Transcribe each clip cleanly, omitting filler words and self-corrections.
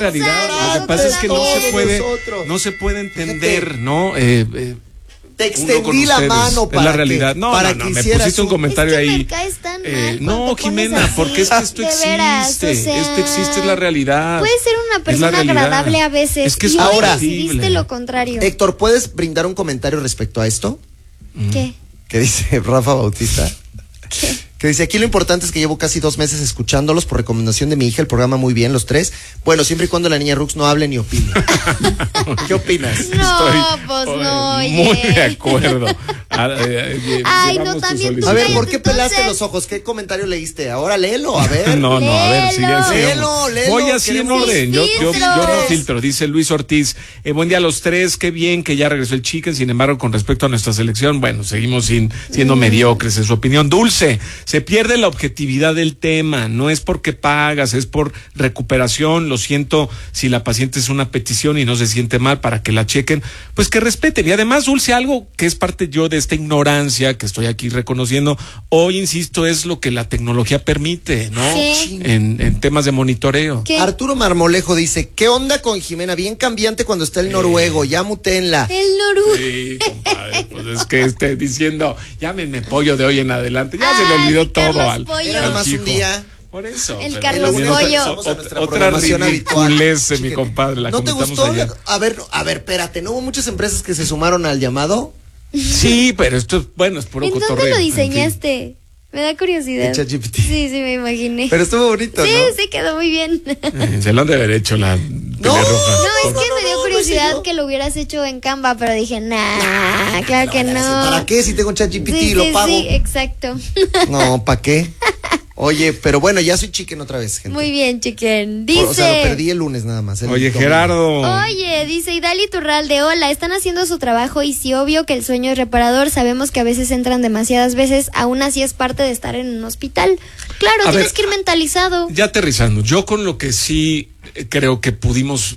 realidad. Lo que pasa es que no se puede entender, ¿no? Te extendí la mano para la realidad. que Me pusiste un comentario ahí. Me caes tan mal no, Jimena, porque es que esto existe. Esto existe, es la realidad. Puedes ser una persona agradable a veces. Es que es ahora decidiste lo contrario. Héctor, ¿puedes brindar un comentario respecto a esto? ¿Qué? ¿Qué dice Rafa Bautista? ¿Qué? Que dice, aquí lo importante es que llevo casi 2 meses escuchándolos por recomendación de mi hija, el programa muy bien, los 3. Bueno, siempre y cuando la niña Rux no hable ni opine. ¿Qué opinas? No, pues no, muy de acuerdo. Ay, no, también tú. A ver, ¿por qué pelaste los ojos? ¿Qué comentario leíste? Ahora léelo, a ver. No, a ver, sigue. Léelo. Voy así en orden. Yo no filtro. Dice Luis Ortiz, buen día a los 3, qué bien que ya regresó el Chicken. Sin embargo, con respecto a nuestra selección, bueno, seguimos siendo mediocres, en su opinión. Dulce, se pierde la objetividad del tema, no es porque pagas, es por recuperación. Lo siento si la paciente es una petición y no se siente mal para que la chequen, pues que respeten. Y además, Dulce, algo que es parte yo de esta ignorancia que estoy aquí reconociendo, hoy, insisto, es lo que la tecnología permite, ¿no? En temas de monitoreo. ¿Qué? Arturo Marmolejo dice, ¿qué onda con Jimena? Bien cambiante cuando está el noruego, ya mutenla. El noruego. Sí, compadre, pues es que esté diciendo, llámenme pollo de hoy en adelante, ya se le olvidó todo al Era más hijo. un día. Por eso. El Carlos Pollo. Otra ridiculez, mi compadre. ¿No te gustó? A ver, espérate, ¿no hubo muchas empresas que se sumaron al llamado? Sí, pero esto es, bueno, es puro cotorreo. ¿En dónde lo diseñaste? Me da curiosidad. ChatGPT. Sí, me imaginé. Pero estuvo bonito, sí, ¿no? Sí, quedó muy bien. Se lo han de haber hecho la roja. No, es que me dio curiosidad que lo hubieras hecho en Canva, pero dije, claro que no. ¿Para qué? Si tengo ChatGPT y lo pago. Sí, exacto. No, ¿para qué? Oye, pero bueno, ya soy Chicken otra vez, gente. Muy bien, Chicken. Dice. O sea, lo perdí el lunes nada más. Oye, Gerardo. Oye, dice Idali Turralde, hola, están haciendo su trabajo y sí, obvio que el sueño es reparador, sabemos que a veces entran demasiadas veces, aún así es parte de estar en un hospital. Claro, tienes que ir mentalizado. Ya aterrizando, yo con lo que sí creo que podemos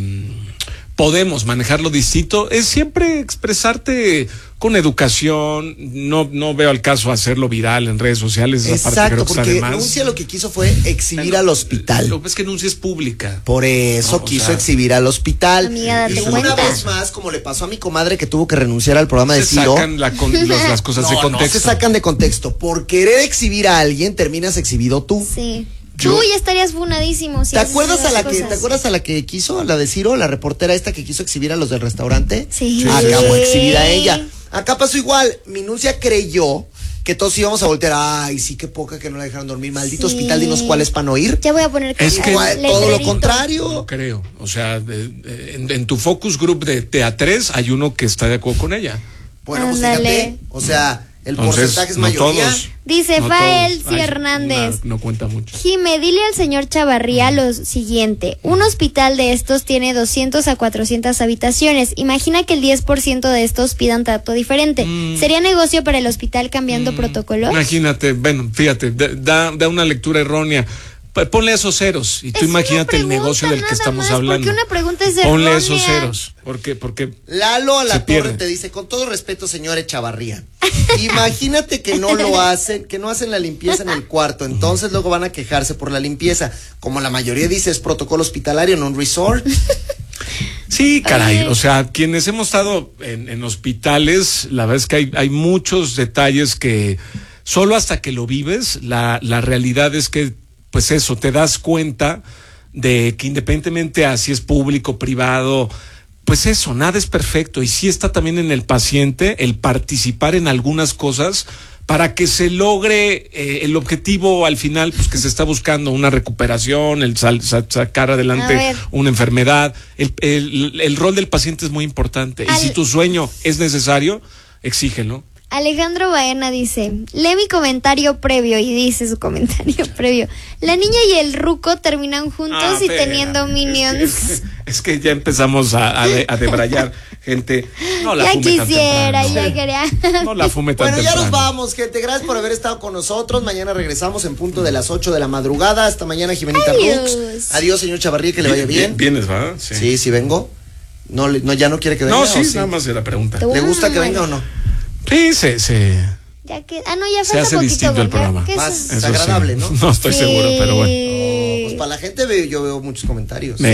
manejarlo distinto es siempre expresarte con educación. No veo al caso hacerlo viral en redes sociales. Exacto, porque Nuncia lo que quiso fue exhibir al hospital. Lo que es que Nuncia es pública. Por eso quiso exhibir al hospital. Amiga, date y cuenta. una vez más, como le pasó a mi comadre que tuvo que renunciar al programa de Ciro. Se sacan las cosas de contexto. No se sacan de contexto. Por querer exhibir a alguien, terminas exhibido tú. Sí. Tú ya estarías funadísimo. Si ¿Te acuerdas a la que quiso, a la de Ciro, la reportera esta que quiso exhibir a los del restaurante? Sí. Acabó exhibir a ella. Acá pasó igual. Minucia creyó que todos íbamos a voltear. Ay, sí, qué poca que no la dejaron dormir. Maldito hospital, dinos cuál es para no ir. Ya voy a poner es que todo lo contrario. No creo. O sea, en tu focus group de A3 hay uno que está de acuerdo con ella. Bueno, pues fíjate. O sea, el porcentaje es mayoría. Todos. Dice Fael C. Hernández. No cuenta mucho. Jime, dile al señor Chavarría lo siguiente. Un hospital de estos tiene 200 a 400 habitaciones. Imagina que el 10% de estos pidan trato diferente. ¿Sería negocio para el hospital cambiando protocolos? Imagínate, bueno, fíjate, da una lectura errónea. Ponle esos ceros y tú imagínate el negocio del que estamos hablando. Porque una pregunta es errónea. Ponle esos ceros. Porque Lalo a la torre te dice, con todo respeto, señor Echavarría, imagínate que no lo hacen, que no hacen la limpieza en el cuarto, entonces luego van a quejarse por la limpieza. Como la mayoría dice, es protocolo hospitalario, no un resort. Sí, caray, o sea, quienes hemos estado en hospitales, la verdad es que hay muchos detalles que solo hasta que lo vives, la realidad es que pues eso, te das cuenta de que independientemente a si es público, privado, pues eso, nada es perfecto. Y sí está también en el paciente el participar en algunas cosas para que se logre el objetivo al final, pues que se está buscando, una recuperación, el sacar adelante una enfermedad. El rol del paciente es muy importante. Y si tu sueño es necesario, exígelo. Alejandro Baena dice, lee mi comentario previo, y dice su comentario previo. La niña y el ruco terminan juntos y teniendo minions. Es que ya empezamos a debrayar, gente. No la ya fume quisiera, tan ya quería. No la fume tan Bueno, ya temprano. nos vamos, gente. Gracias por haber estado con nosotros. Mañana regresamos en punto de las 8 de la madrugada. Hasta mañana, Jimenita Rux. Adiós, señor Chavarría, que le vaya bien. ¿Vienes, va? Sí, vengo. No, ya no quiere que venga. No, sí, nada más de la pregunta. ¿Le gusta que venga o no? Sí, ya que, ya se hace distinto el programa. Más agradable, ¿no? No estoy seguro, pero bueno. Pues para la gente yo veo muchos comentarios.